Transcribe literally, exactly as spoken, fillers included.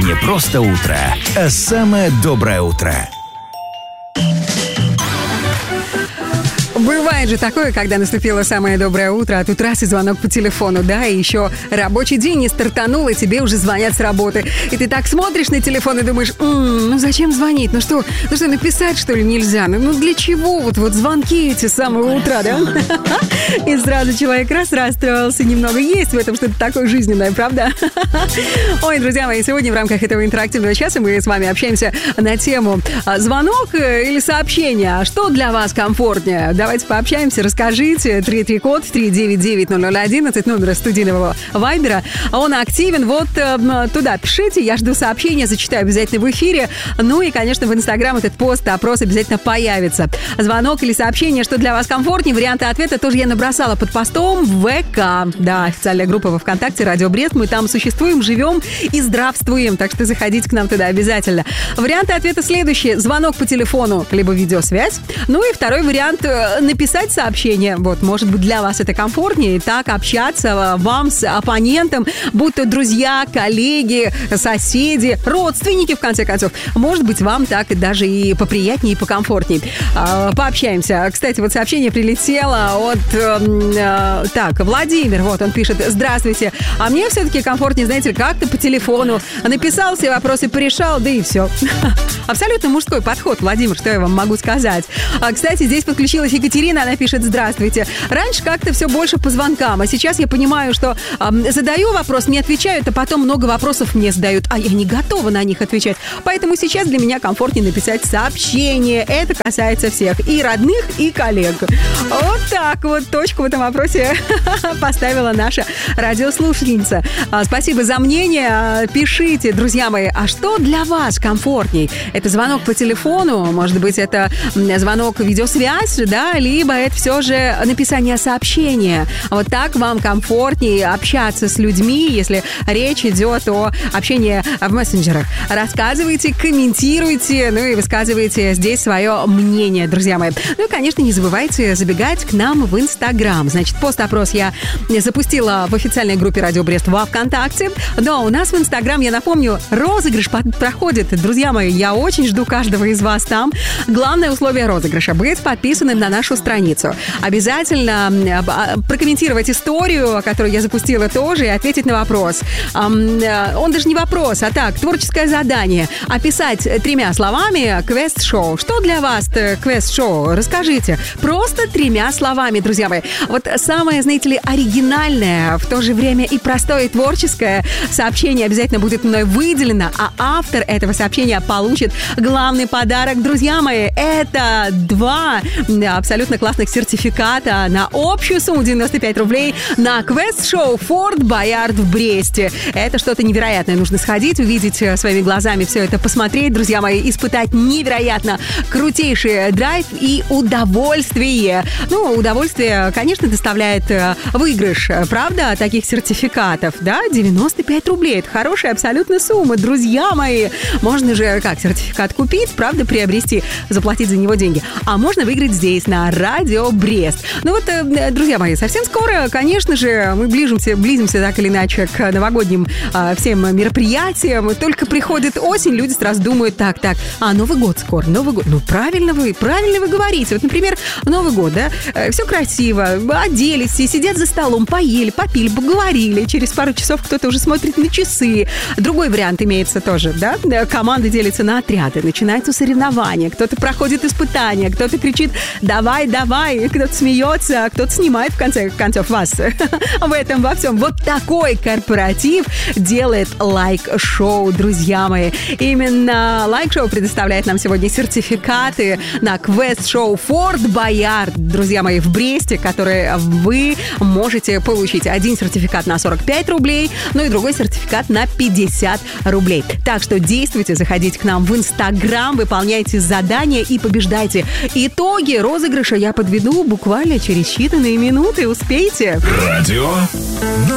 не просто утро, а самое доброе утро. Бывает же такое, когда наступило самое доброе утро, а тут раз и звонок по телефону, да, и еще рабочий день не стартанул, и тебе уже звонят с работы. И ты так смотришь на телефон и думаешь, м-м, ну зачем звонить? Ну что, ну что, написать, что ли, нельзя? Ну, ну для чего вот, вот звонки эти с самого утра, да? И сразу человек раз расстроился немного. Есть в этом что-то такое жизненное, правда? Ой, друзья мои, сегодня в рамках этого интерактивного часа мы с вами общаемся на тему звонок или сообщение. Что для вас комфортнее? Давайте пообщаемся, расскажите. три три код три девять девять ноль ноль одиннадцать, номер студийного вайбера. Он активен. Вот э, туда пишите. Я жду сообщения, зачитаю обязательно в эфире. Ну и, конечно, в Инстаграм этот пост, опрос обязательно появится. Звонок или сообщение, что для вас комфортнее. Варианты ответа тоже я набросала под постом в ВК. Да, официальная группа во ВКонтакте «Радио Брест». Мы там существуем, живем и здравствуем. Так что заходите к нам туда обязательно. Варианты ответа следующие. Звонок по телефону, либо видеосвязь. Ну и второй вариант – написать сообщение. Вот, может быть, для вас это комфортнее. И так общаться вам с оппонентом, будь то друзья, коллеги, соседи, родственники, в конце концов. Может быть, вам так и даже и поприятнее, и покомфортнее. А, пообщаемся. Кстати, вот сообщение прилетело от... Э, так, Владимир, вот он пишет: здравствуйте. А мне все-таки комфортнее, знаете, как-то по телефону. Написал все вопросы, порешал, да и все. Абсолютно мужской подход, Владимир, что я вам могу сказать. А, кстати, здесь подключилась Екатерина, она пишет: здравствуйте. Раньше как-то все больше по звонкам, а сейчас я понимаю, что э, задаю вопрос, мне отвечают, а потом много вопросов мне задают, а я не готова на них отвечать. Поэтому сейчас для меня комфортнее написать сообщение. Это касается всех, и родных, и коллег. Вот так вот точку в этом вопросе поставила наша радиослушательница. Спасибо за мнение. Пишите, друзья мои, а что для вас комфортней? Это звонок по телефону, может быть, это звонок видеосвязь, да, либо это все же написание сообщения. Вот так вам комфортнее общаться с людьми, если речь идет о общении в мессенджерах. Рассказывайте, комментируйте, ну и высказывайте здесь свое мнение, друзья мои. Ну и, конечно, не забывайте забегать к нам в Инстаграм. Значит, пост-опрос я запустила в официальной группе «Радио Брест» во ВКонтакте. Но у нас в Инстаграм, я напомню, розыгрыш проходит. Друзья мои, я очень жду каждого из вас там. Главное условие розыгрыша — быть подписанным на нашу страницу. Обязательно прокомментировать историю, которую я запустила тоже, и ответить на вопрос. Он даже не вопрос, а так, творческое задание. Описать тремя словами квест-шоу. Что для вас квест-шоу? Расскажите. Просто тремя словами, друзья мои. Вот самое, знаете ли, оригинальное, в то же время и простое, и творческое сообщение обязательно будет мной выделено, а автор этого сообщения получит главный подарок, друзья мои. Это два абсолютно классных сертификата на общую сумму девяносто пять рублей на квест-шоу Форт Боярд в Бресте. Это что-то невероятное. Нужно сходить, увидеть своими глазами все это, посмотреть, друзья мои, испытать невероятно крутейший драйв и удовольствие. Ну, удовольствие, конечно, доставляет выигрыш, правда, таких сертификатов, да? девяносто пять рублей. Это хорошая абсолютно сумма, друзья мои. Можно же как сертификат купить, правда, приобрести, заплатить за него деньги. А можно выиграть здесь, на Радио Брест. Ну вот, друзья мои, совсем скоро, конечно же, мы ближимся, близимся так или иначе к новогодним а, всем мероприятиям. Только приходит осень, люди сразу думают: так, так, а Новый год скоро, Новый год. Ну, правильно вы, правильно вы говорите. Вот, например, Новый год, да, все красиво, оделись, все сидят за столом, поели, попили, поговорили. Через пару часов кто-то уже смотрит на часы. Другой вариант имеется тоже, да, команда делится на отряды, начинаются соревнования, кто-то проходит испытания, кто-то кричит: давай, давай, кто-то смеется, а кто-то снимает, в конце концов, вас в этом во всем. Вот такой корпоратив делает лайк-шоу, друзья мои. Именно лайк-шоу предоставляет нам сегодня сертификаты на квест-шоу Форт Боярд, друзья мои, в Бресте, которые вы можете получить. Один сертификат на сорок пять рублей, ну и другой сертификат на пятьдесят рублей. Так что действуйте, заходите к нам в Инстаграм, выполняйте задания и побеждайте. Итоги розыгрыша я подведу буквально через считанные минуты. Успейте? Радио